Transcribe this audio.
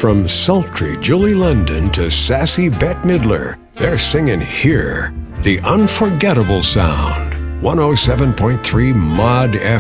From sultry Julie London to sassy Bette Midler, they're singing here, the unforgettable sound. 107.3 Mod FM.